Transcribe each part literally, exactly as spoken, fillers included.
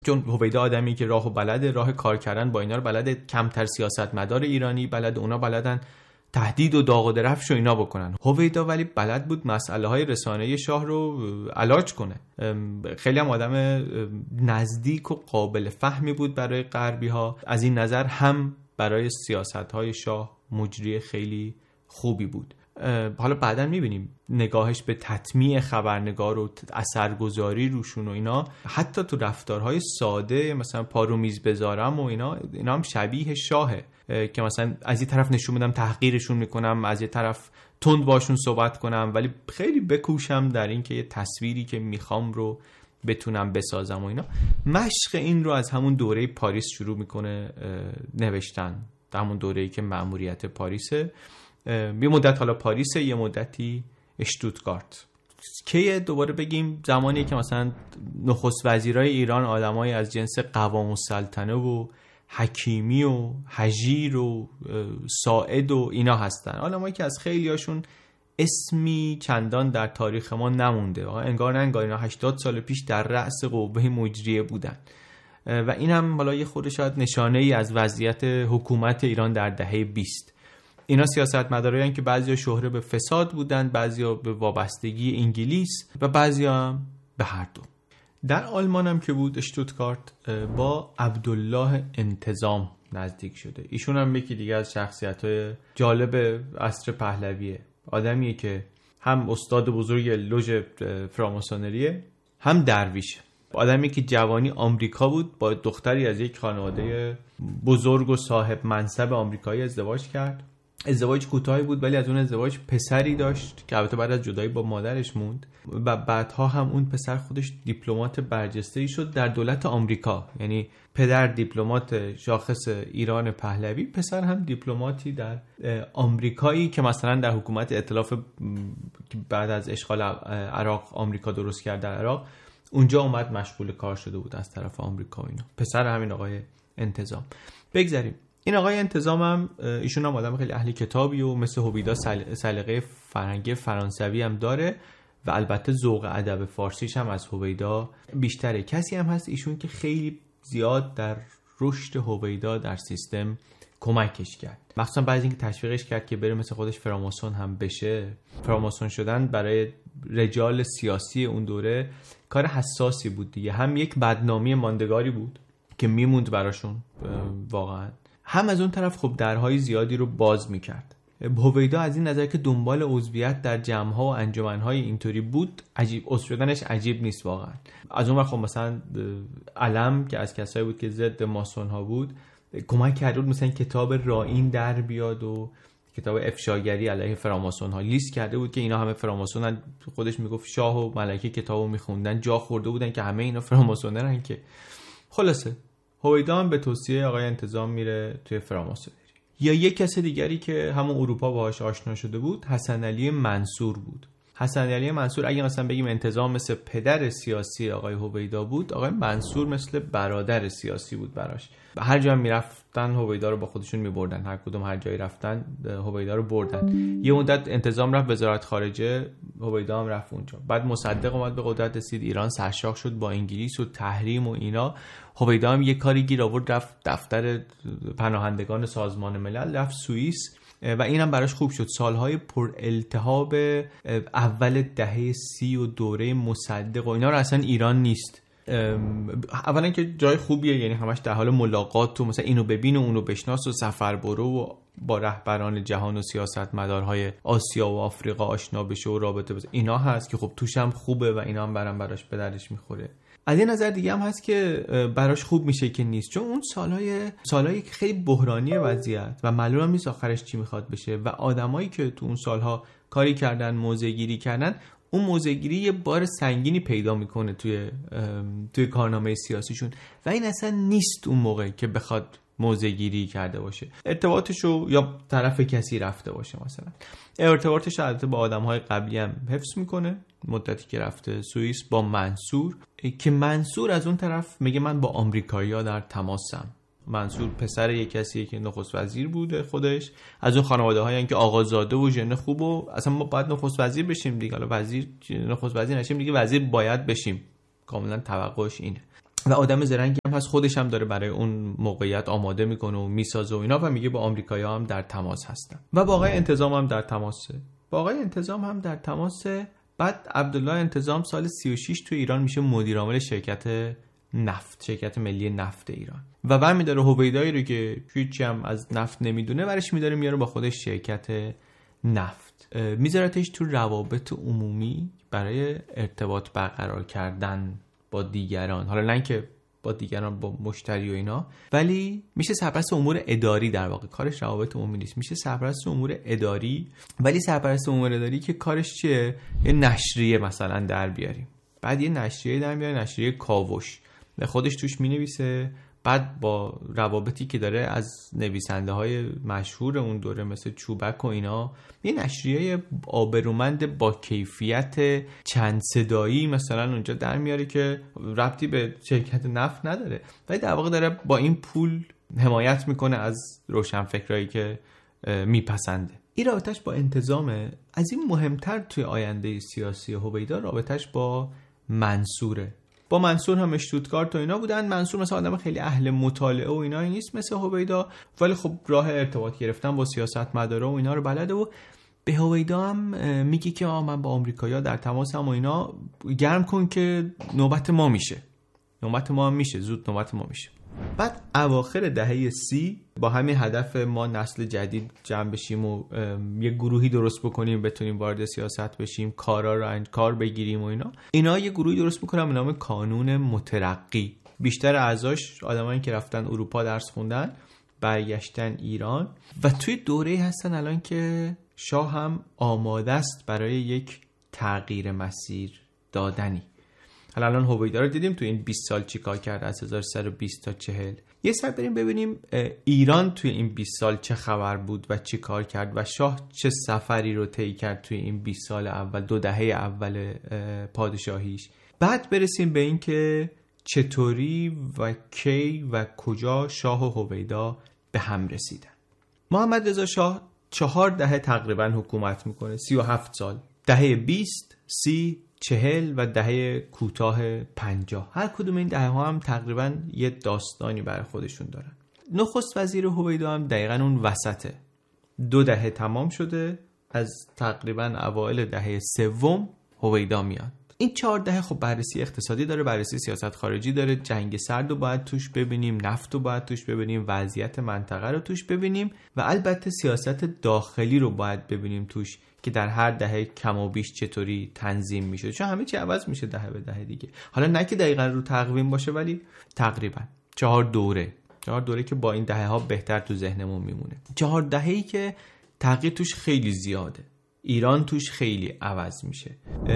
چون هویدا آدمی که راهو بلده، راه کار کردن با اینا رو بلده، کمتر سیاستمدار ایرانی بلده، اونا بلدن تهدید و داغ و درفش و اینا بکنن. هویدا ولی بلد بود مسئله های رسانه‌ای شاه رو علاج کنه. خیلی هم آدم نزدیک و قابل فهمی بود برای غربی ها. از این نظر هم برای سیاست های شاه مجری خیلی خوبی بود. حالا بعداً میبینیم نگاهش به تطمیع خبرنگار و اثرگذاری روشون و اینا، حتی تو رفتارهای ساده مثلا پارو میز بذارم و اینا اینا هم شبیه شاهه که مثلا از یه طرف نشون میدم تحقیرشون میکنم، از یه طرف تند باشون صحبت کنم، ولی خیلی بکوشم در این که یه تصویری که میخوام رو بتونم بسازم و اینا. مشق این رو از همون دوره پاریس شروع میکنه نوشتن، همون دوره‌ای که مأموریت پاریسه. یه مدت حالا پاریسه، یه مدتی اشتوتگارت. که دوباره بگیم زمانی که مثلا نخست وزیرای ایران آدمای از جنس قوام السلطنه و حکیمی و هژیر و ساعد و اینا هستن، آدمایی که از خیلی هاشون اسمی چندان در تاریخ ما نمونده، انگار نه انگار اینا هشتاد سال پیش در رأس قوه مجریه بودن و این هم حالا یه خود شاید نشانه ای از وضعیت حکومت ایران در دهه بیست. اینا سیاستمدارایی که بعضیا شهره به فساد بودن، بعضیا به وابستگی انگلیس و بعضیا به هر دو. در آلمان هم که بود اشتوتگارت با عبدالله انتظام نزدیک شده. ایشون هم یکی دیگه از شخصیت‌های جالب عصر پهلویه. آدمیه که هم استاد بزرگ لوژ فراماسونریه، هم درویشه. آدمی که جوانی آمریکا بود، با دختری از یک خانواده بزرگ و صاحب منصب آمریکایی ازدواج کرد. ازدواج کوتاهی بود ولی از اون ازدواج پسری داشت که البته بعد از جدایی با مادرش موند و بعدها هم اون پسر خودش دیپلمات برجسته‌ای شد در دولت آمریکا. یعنی پدر دیپلمات شاخص ایران پهلوی، پسر هم دیپلماتی در آمریکایی که مثلا در حکومت ائتلاف بعد از اشغال عراق آمریکا درست کرد در عراق، اونجا اومد مشغول کار شده بود از طرف آمریکا. اینا پسر همین آقای انتظام. بگذاریم این آقای انتظام هم ایشون هم آدم خیلی اهل کتابی و مثل هویدا سلیقه فرهنگی فرانسوی هم داره و البته ذوق ادب فارسیش هم از هویدا بیشتره. کسی هم هست ایشون که خیلی زیاد در رشد هویدا در سیستم کمکش کرد، مخصوصا بعد از اینکه تشویقش کرد که بره مثل خودش فراماسون هم بشه. فراماسون شدن برای رجال سیاسی اون دوره کار حساسی بود دیگه، هم یک بدنامی ماندگاری بود که میموند براشون واقعا، هم از اون طرف خب درهای زیادی رو باز میکرد. هویدا از این نظر که دنبال عضویت در جمع‌ها و انجمن‌های اینطوری بود، عجیب عضو شدنش عجیب نیست واقعا. از اون وقت خب مثلا علم که از کسایی بود که ضد ماسون‌ها بود کمک کرد بود مثلا کتاب رائین در بیاد و کتاب افشاگری علیه فراماسون‌ها لیست کرده بود که اینا همه فراماسونن. خودش میگفت شاه و ملکه کتابو میخوندن، جا خورده بودن که همه اینا فراماسونرن. که خلاصه هویدا هم به توصیه آقای انتظام میره توی فراماسونری. یا یک کس دیگری که همون اروپا باهاش آشنا شده بود حسن علی منصور بود. حسن علی منصور اگه مثلا بگیم انتظام مثل پدر سیاسی آقای هویدا بود، آقای منصور مثل برادر سیاسی بود براش. هر جا میرفتن هویدا رو با خودشون میبردن، هر کدوم هر جایی رفتن هویدا رو بردن. یه مدت انتظام رفت وزارت خارجه، هویدا هم رفت اونجا. بعد مصدق اومد به قدرت رسید، ایران سرشاخ شد با انگلیس و تحریم و اینا. هویدا هم یه کاری گیر آورد، رفت دفتر پناهندگان سازمان ملل، رفت سوئیس و اینم براش خوب شد. سالهای پر التهاب اول دهه سی و دوره مصدق و اینا رو اصلا ایران نیست. اولا که جای خوبیه، یعنی همش در حال ملاقات و مثلا اینو ببین و اونو بشناس و سفر برو و با رهبران جهان و سیاستمدارهای آسیا و آفریقا آشنا بشه و رابطه بشه، اینا هست که خب توش هم خوبه و اینا هم برام براش به دردش میخوره. از این نظر دیگه هم هست که براش خوب میشه که نیست، چون اون سالهای سالهای خیلی بحرانی وضعیت و معلوم نیست آخرش چی میخواد بشه و آدمایی که تو اون سالها کاری کردن، موضع‌گیری کردن، اون موضع‌گیری یه بار سنگینی پیدا میکنه توی توی کارنامه سیاسیشون و این اصلا نیست اون موقع که بخواد موضع‌گیری کرده باشه، ارتباطشو یا طرف کسی رفته باشه. مثلا ارتباطش البته با آدم‌های قبلی هم حفظ میکنه، مدتی که رفته سوئیس با منصور، که منصور از اون طرف میگه من با آمریکایی‌ها در تماسم. منصور پسر یک کسیه که نخست وزیر بوده، خودش از اون خانواده‌هایی که آقازاده و ژن خوب و اصلا ما باید نخست وزیر بشیم دیگه، حالا وزیر نخست وزیر نشیم دیگه، وزیر باید بشیم، کاملا توقعش اینه. و آدم زرنگی هم هست، خودش هم داره برای اون موقعیت آماده میکنه و میسازه و اینا و میگه با آمریکایی‌ها هم در تماس هستن و با آقای انتظام هم در تماسه. با آقای انتظام هم در تماسه. بعد عبدالله انتظام سال سی و شش تو ایران میشه مدیر عامل شرکت نفت، شرکت ملی نفت ایران و برمی‌داره هویدایی رو که هیچی هم از نفت نمیدونه ورش میداره میاره با خودش شرکت نفت، میذارتش تو روابط عمومی برای ارتباط برقرار کردن با دیگران، حالا نه که با دیگران، با مشتری و اینا، ولی میشه سرپرست امور اداری. در واقع کارش روابط عمومی نیست، میشه سرپرست امور اداری. ولی سرپرست امور اداری که کارش چیه؟ یه نشریه مثلا در بیاریم، بعد یه نشریه در میاره، نشریه کاوش، به خودش توش مینویسه، بعد با روابطی که داره از نویسنده های مشهور اون دوره مثل چوبک و اینا، یه نشریه آبرومند با کیفیت چند صدایی مثلا اونجا در میاره که ربطی به شرکت نفت نداره، ولی در واقع داره با این پول حمایت میکنه از روشنفکرایی که میپسنده. این رابطش با انتظامه. از این مهمتر توی آینده سیاسی هویدا رابطش با منصوره. با منصور هم اشتوتگارت و اینا بودن. منصور مثلا آدم خیلی اهل مطالعه و اینا نیست مثل هویدا، ولی خب راه ارتباط گرفتن با سیاستمدارا و اینا رو بلده و به هویدا هم میگه که آ من با آمریکایی‌ها در تماسم و اینا، گرم کن که نوبت ما میشه، نوبت ما هم میشه، زود نوبت ما میشه. بعد اواخر دهه سی با همین هدف ما نسل جدید جمع بشیم و یه گروهی درست بکنیم بتونیم وارد سیاست بشیم، کارا رو انج کار بگیریم و اینا، اینا یه گروهی درست میکنن به نام کانون مترقی. بیشتر اعضاش آدمایی که رفتن اروپا درس خوندن، برگشتن ایران و توی دوره‌ای هستن الان که شاه هم آماده است برای یک تغییر مسیر دادنی. حالا الان هویدا رو دیدیم تو این بیست سال چیکار کرد، از هزار و سیصد و بیست تا چهل. یه سر بریم ببینیم ایران توی این بیست سال چه خبر بود و چی کار کرد و شاه چه سفری رو طی کرد توی این بیست سال اول، دو دهه اول پادشاهیش. بعد برسیم به این که چطوری و کی و کجا شاه و هویدا به هم رسیدن. محمد رضا شاه چهار دهه تقریبا حکومت میکنه، سی و هفت سال، دهه بیست، سی، چهل و دهه کوتاه پنجاه. هر کدوم این دهه ها هم تقریبا یه داستانی برای خودشون دارن. نخست وزیر هویدا هم دقیقا اون وسطه، دو دهه تمام شده، از تقریبا اوائل دهه سوم هویدا میاد. این چهار دهه خب بررسی اقتصادی داره، بررسی سیاست خارجی داره، جنگ سرد رو باید توش ببینیم، نفت رو باید توش ببینیم، وضعیت منطقه رو توش ببینیم و البته سیاست داخلی رو باید ببینیم توش که در هر دهه کم و بیش چطوری تنظیم میشه، چون همه چی عوض میشه دهه به دهه دیگه. حالا نه که دقیقاً رو تقویم باشه، ولی تقریبا چهار دوره، چهار دوره که با این دهه ها بهتر تو ذهنمون میمونه. چهار دهه‌ای که تغییر توش خیلی زیاده، ایران توش خیلی عوض میشه.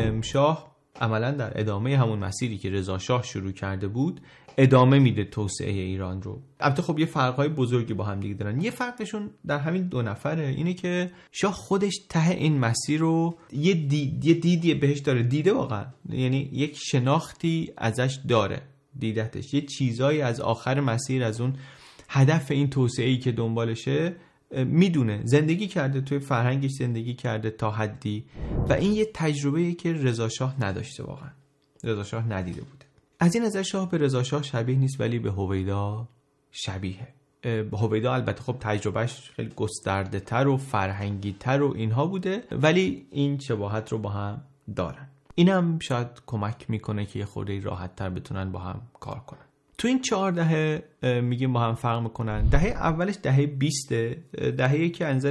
شاه عملا در ادامه همون مسیری که رضا شاه شروع کرده بود ادامه میده توسعه ایران رو. البته خب یه فرق‌های بزرگی با هم دیگه دارن. یه فرقشون در همین دو نفره اینه که شاه خودش ته این مسیر رو یه دید، یه دیدی بهش داره، دیده واقعا، یعنی یک شناختی ازش داره، دیدتش، یه چیزایی از آخر مسیر، از اون هدف این توسعه‌ای که دنبالشه میدونه، زندگی کرده، توی فرهنگش زندگی کرده تا حدی و این یه تجربه‌ای که رضا شاه نداشته، واقعا رضا شاه ندیده بوده. از این نظر شاه به رضا شاه شبیه نیست ولی به هویدا شبیه. هویدا البته خب تجربهش خیلی گسترده تر و فرهنگی تر و اینها بوده، ولی این شباهت رو با هم دارن. اینم شاید کمک میکنه که یه خورده راحت تر بتونن با هم کار کنن. تو این چهار دهه میگیم با هم فرق میکنن. دهه اولش دهه بیسته، دهه‌ای که از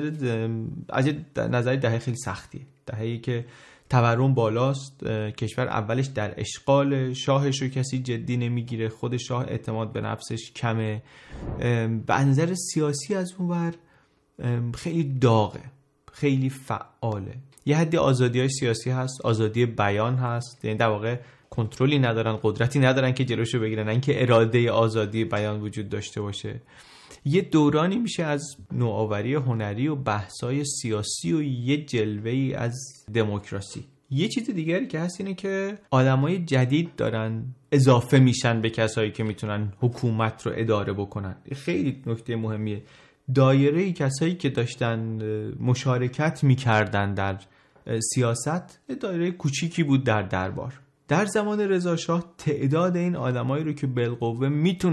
نظر دهه خیلی سختیه، دهه‌ای که تورم بالاست، کشور اولش در اشغال، شاهش رو کسی جدی نمیگیره، خود شاه اعتماد به نفسش کمه، به نظر سیاسی از اون ور خیلی داغه، خیلی فعاله. یه حدی آزادی‌های سیاسی هست، آزادی بیان هست، یعنی در واقع کنترلی ندارن، قدرتی ندارن که جلوشو بگیرن، اینکه اراده آزادی بیان وجود داشته باشه. یه دورانی میشه از نوآوری هنری و بحث‌های سیاسی و یه جلوه‌ای از دموکراسی. یه چیز دیگری که هست اینه که آدمای جدید دارن اضافه میشن به کسایی که میتونن حکومت رو اداره بکنن. خیلی نکته مهمیه. دایره کسایی که داشتن مشارکت میکردن در سیاست دایره کوچیکی بود در دربار. در زمان رضا شاه تعداد این آدمایی رو که بالقوه